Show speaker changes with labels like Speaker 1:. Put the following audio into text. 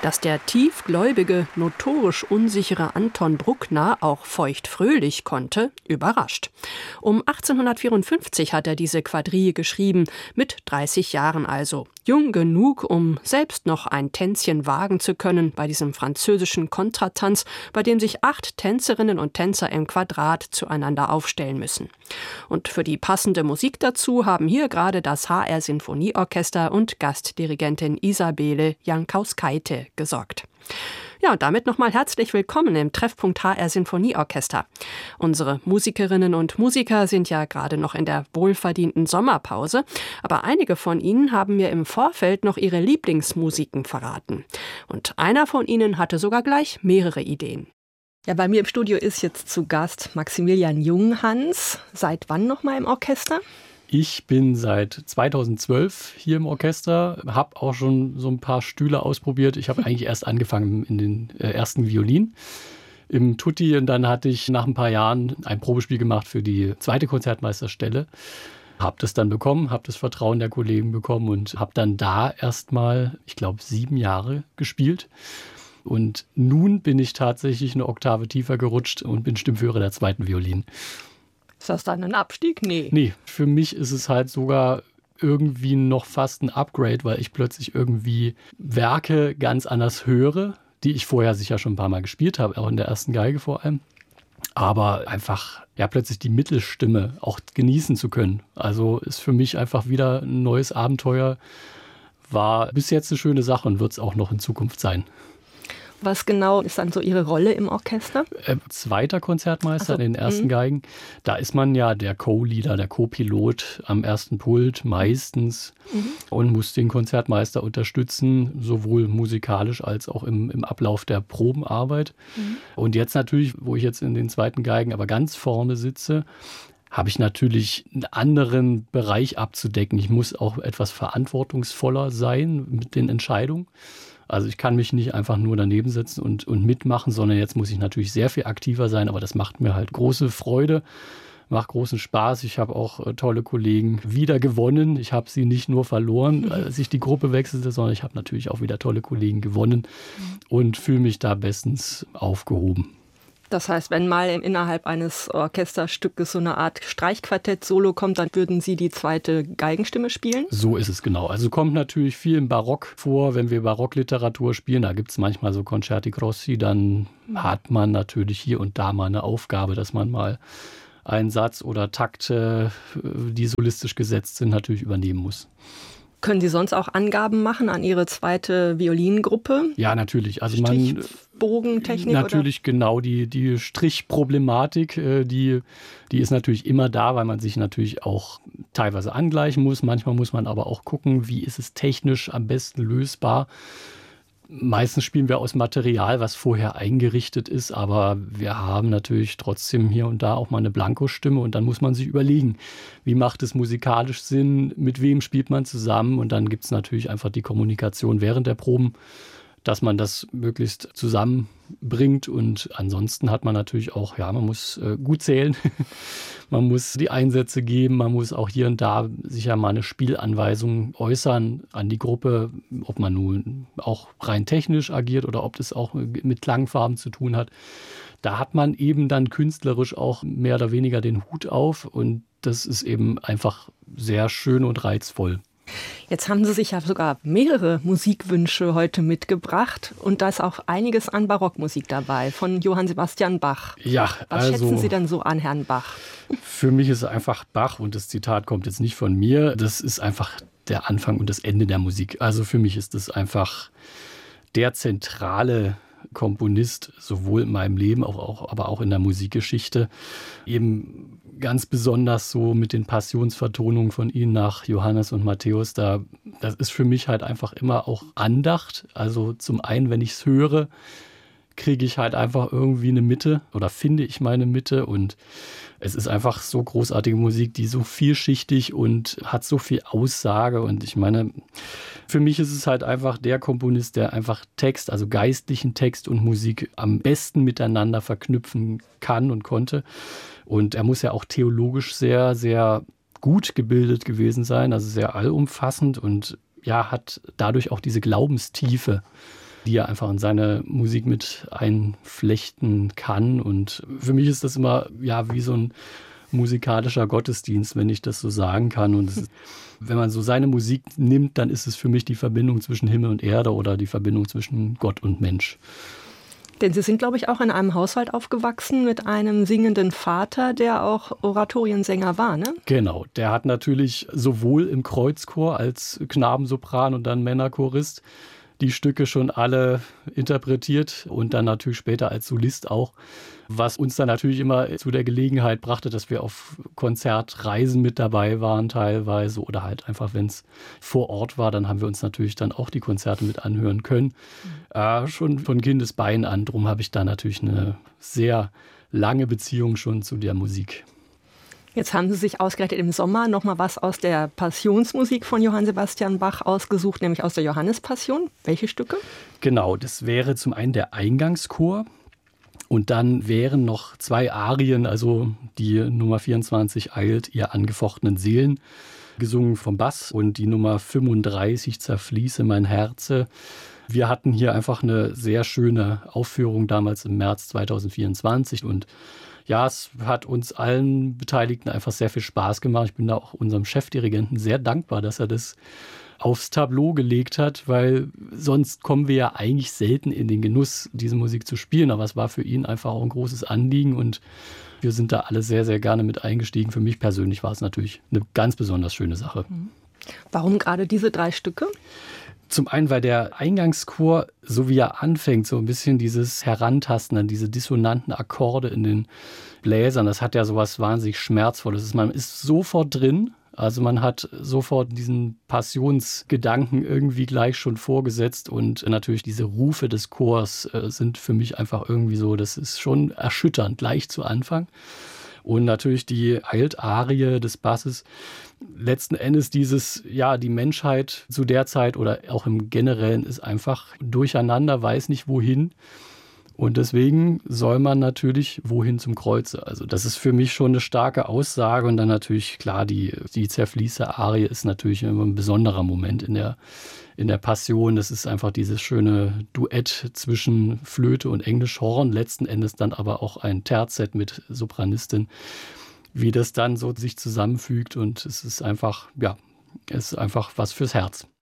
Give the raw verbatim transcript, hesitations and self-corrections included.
Speaker 1: Dass der tiefgläubige, notorisch unsichere Anton Bruckner auch feuchtfröhlich konnte, überrascht. Um achtzehnhundertvierundfünfzig hat er diese Quadrille geschrieben, mit dreißig Jahren also. Jung genug, um selbst noch ein Tänzchen wagen zu können bei diesem französischen Kontratanz, bei dem sich acht Tänzerinnen und Tänzer im Quadrat zueinander aufstellen müssen. Und für die passende Musik dazu haben hier gerade das H R Sinfonieorchester und Gastdirigentin Isabelle Jankauskaite gesorgt. Ja, und damit nochmal herzlich willkommen im Treffpunkt H R Sinfonieorchester. Unsere Musikerinnen und Musiker sind ja gerade noch in der wohlverdienten Sommerpause, aber einige von ihnen haben mir im Vorfeld noch ihre Lieblingsmusiken verraten. Und einer von ihnen hatte sogar gleich mehrere Ideen. Ja, bei mir im Studio ist jetzt zu Gast Maximilian Junghans. Seit wann nochmal im Orchester?
Speaker 2: Ich bin seit zweitausendzwölf hier im Orchester, habe auch schon so ein paar Stühle ausprobiert. Ich habe eigentlich erst angefangen in den äh, ersten Violin im Tutti und dann hatte ich nach ein paar Jahren ein Probespiel gemacht für die zweite Konzertmeisterstelle. Habe das dann bekommen, habe das Vertrauen der Kollegen bekommen und habe dann da erstmal, ich glaube, sieben Jahre gespielt. Und nun bin ich tatsächlich eine Oktave tiefer gerutscht und bin Stimmführer der zweiten Violin.
Speaker 1: Ist das dann ein Abstieg? Nee.
Speaker 2: Nee, für mich ist es halt sogar irgendwie noch fast ein Upgrade, weil ich plötzlich irgendwie Werke ganz anders höre, die ich vorher sicher schon ein paar Mal gespielt habe, auch in der ersten Geige vor allem. Aber einfach ja plötzlich die Mittelstimme auch genießen zu können. Also ist für mich einfach wieder ein neues Abenteuer. War bis jetzt eine schöne Sache und wird es auch noch in Zukunft sein.
Speaker 1: Was genau ist dann so Ihre Rolle im Orchester?
Speaker 2: Äh, zweiter Konzertmeister
Speaker 1: so,
Speaker 2: in den ersten
Speaker 1: mh.
Speaker 2: Geigen. Da ist man ja der Co-Leader, der Co-Pilot am ersten Pult meistens mhm. und muss den Konzertmeister unterstützen, sowohl musikalisch als auch im, im Ablauf der Probenarbeit. Mhm. Und jetzt natürlich, wo ich jetzt in den zweiten Geigen aber ganz vorne sitze, habe ich natürlich einen anderen Bereich abzudecken. Ich muss auch etwas verantwortungsvoller sein mit den Entscheidungen. Also ich kann mich nicht einfach nur daneben setzen und, und mitmachen, sondern jetzt muss ich natürlich sehr viel aktiver sein. Aber das macht mir halt große Freude, macht großen Spaß. Ich habe auch äh, tolle Kollegen wieder gewonnen. Ich habe sie nicht nur verloren, als ich die Gruppe wechselte, sondern ich habe natürlich auch wieder tolle Kollegen gewonnen und fühle mich da bestens aufgehoben.
Speaker 1: Das heißt, wenn mal innerhalb eines Orchesterstückes so eine Art Streichquartett-Solo kommt, dann würden Sie die zweite Geigenstimme spielen?
Speaker 2: So ist es genau. Also kommt natürlich viel im Barock vor, wenn wir Barockliteratur spielen. Da gibt es manchmal so Concerti Grossi, dann hat man natürlich hier und da mal eine Aufgabe, dass man mal einen Satz oder Takte, die solistisch gesetzt sind, natürlich übernehmen muss.
Speaker 1: Können Sie sonst auch Angaben machen an Ihre zweite Violingruppe?
Speaker 2: Ja, natürlich. Also man
Speaker 1: Bogen-Technik?
Speaker 2: Natürlich,
Speaker 1: oder?
Speaker 2: Genau. Die, die Strichproblematik, die, die ist natürlich immer da, weil man sich natürlich auch teilweise angleichen muss. Manchmal muss man aber auch gucken, wie ist es technisch am besten lösbar. Meistens spielen wir aus Material, was vorher eingerichtet ist, aber wir haben natürlich trotzdem hier und da auch mal eine Blankostimme und dann muss man sich überlegen, wie macht es musikalisch Sinn, mit wem spielt man zusammen und dann gibt es natürlich einfach die Kommunikation während der Proben, dass man das möglichst zusammenbringt und ansonsten hat man natürlich auch, ja, man muss äh, gut zählen, man muss die Einsätze geben, man muss auch hier und da sicher mal eine Spielanweisung äußern an die Gruppe, ob man nun auch rein technisch agiert oder ob das auch mit Klangfarben zu tun hat. Da hat man eben dann künstlerisch auch mehr oder weniger den Hut auf und das ist eben einfach sehr schön und reizvoll.
Speaker 1: Jetzt haben Sie sich ja sogar mehrere Musikwünsche heute mitgebracht und da ist auch einiges an Barockmusik dabei, von Johann Sebastian Bach.
Speaker 2: Ja,
Speaker 1: Was
Speaker 2: also,
Speaker 1: schätzen Sie denn so an Herrn Bach?
Speaker 2: Für mich ist einfach Bach, und das Zitat kommt jetzt nicht von mir, das ist einfach der Anfang und das Ende der Musik. Also für mich ist das einfach der zentrale Komponist, sowohl in meinem Leben, auch, auch, aber auch in der Musikgeschichte. Eben ganz besonders so mit den Passionsvertonungen von ihnen nach Johannes und Matthäus. Da, das ist für mich halt einfach immer auch Andacht. Also zum einen, wenn ich es höre, kriege ich halt einfach irgendwie eine Mitte oder finde ich meine Mitte und es ist einfach so großartige Musik, die so vielschichtig und hat so viel Aussage und ich meine, für mich ist es halt einfach der Komponist, der einfach Text, also geistlichen Text und Musik am besten miteinander verknüpfen kann und konnte und er muss ja auch theologisch sehr, sehr gut gebildet gewesen sein, also sehr allumfassend und ja, hat dadurch auch diese Glaubenstiefe. die er einfach in seine Musik mit einflechten kann. Und für mich ist das immer ja wie so ein musikalischer Gottesdienst, wenn ich das so sagen kann. Und es ist, wenn man so seine Musik nimmt, dann ist es für mich die Verbindung zwischen Himmel und Erde oder die Verbindung zwischen Gott und Mensch.
Speaker 1: Denn Sie sind, glaube ich, auch in einem Haushalt aufgewachsen mit einem singenden Vater, der auch Oratoriensänger war, ne?
Speaker 2: Genau, der hat natürlich sowohl im Kreuzchor als Knabensopran und dann Männerchorist die Stücke schon alle interpretiert und dann natürlich später als Solist auch, was uns dann natürlich immer zu der Gelegenheit brachte, dass wir auf Konzertreisen mit dabei waren teilweise oder halt einfach, wenn es vor Ort war, dann haben wir uns natürlich dann auch die Konzerte mit anhören können. Mhm. Äh, schon von Kindesbeinen an, drum habe ich da natürlich eine sehr lange Beziehung schon zu der Musik.
Speaker 1: Jetzt haben Sie sich ausgerechnet im Sommer noch mal was aus der Passionsmusik von Johann Sebastian Bach ausgesucht, nämlich aus der Johannespassion. Welche Stücke?
Speaker 2: Genau, das wäre zum einen der Eingangschor und dann wären noch zwei Arien, also die Nummer vierundzwanzig eilt, ihr angefochtenen Seelen, gesungen vom Bass und die Nummer fünfunddreißig zerfließe mein Herze. Wir hatten hier einfach eine sehr schöne Aufführung damals im März zweitausendvierundzwanzig und ja, es hat uns allen Beteiligten einfach sehr viel Spaß gemacht. Ich bin da auch unserem Chefdirigenten sehr dankbar, dass er das aufs Tableau gelegt hat, weil sonst kommen wir ja eigentlich selten in den Genuss, diese Musik zu spielen. Aber es war für ihn einfach auch ein großes Anliegen und wir sind da alle sehr, sehr gerne mit eingestiegen. Für mich persönlich war es natürlich eine ganz besonders schöne Sache.
Speaker 1: Warum gerade diese drei Stücke?
Speaker 2: Zum einen, weil der Eingangschor, so wie er anfängt, so ein bisschen dieses Herantasten an diese dissonanten Akkorde in den Bläsern, das hat ja sowas wahnsinnig Schmerzvolles. Man ist sofort drin, also man hat sofort diesen Passionsgedanken irgendwie gleich schon vorgesetzt und natürlich diese Rufe des Chors äh, sind für mich einfach irgendwie so, das ist schon erschütternd, gleich zu Anfang. Und natürlich die Eiltarie des Basses. Letzten Endes dieses, ja, die Menschheit zu der Zeit oder auch im Generellen ist einfach durcheinander, weiß nicht wohin. Und deswegen soll man natürlich wohin zum Kreuze. Also das ist für mich schon eine starke Aussage. Und dann natürlich, klar, die, die Zerfließer-Arie ist natürlich immer ein besonderer Moment in der, in der Passion. Das ist einfach dieses schöne Duett zwischen Flöte und Englischhorn. Letzten Endes dann aber auch ein Terzett mit Sopranistin, wie das dann so sich zusammenfügt. Und es ist einfach, ja, es ist einfach was fürs Herz.